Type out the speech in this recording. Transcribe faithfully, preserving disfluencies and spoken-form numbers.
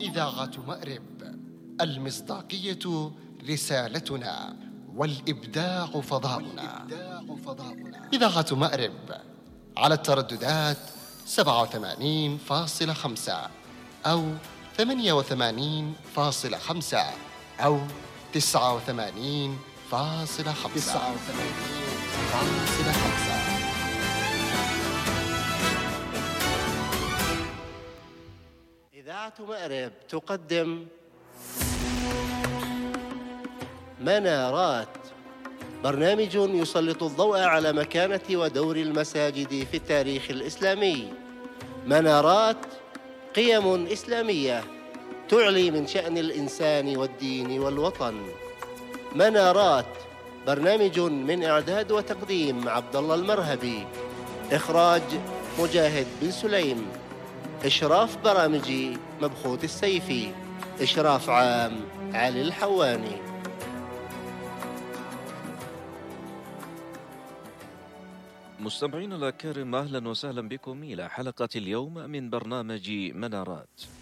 إذاعة مأرب، المصداقية رسالتنا، والإبداع فضاؤنا. إذاعة مأرب على الترددات سبعة وثمانين فاصلة خمسة أو ثمانية وثمانين فاصلة خمسة أو تسعة وثمانين فاصلة خمسة. إذاعة مأرب تقدم منارات، برنامج يسلط الضوء على مكانة ودور المساجد في التاريخ الإسلامي. منارات، قيم إسلامية تعلي من شأن الإنسان والدين والوطن. منارات، برنامج من إعداد وتقديم عبد الله المرهبي، إخراج مجاهد بن سليم، إشراف برامجي مبخوت السيفي، إشراف عام علي الحواني. مستمعينا الأكارم، أهلا وسهلا بكم إلى حلقة اليوم من برنامج منارات.